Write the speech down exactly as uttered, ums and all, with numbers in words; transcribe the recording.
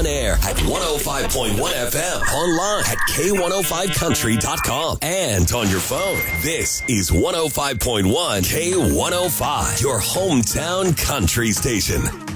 On air at one oh five point one F M, online at K one oh five country dot com, and on your phone. This is one oh five point one K one oh five, your hometown country station.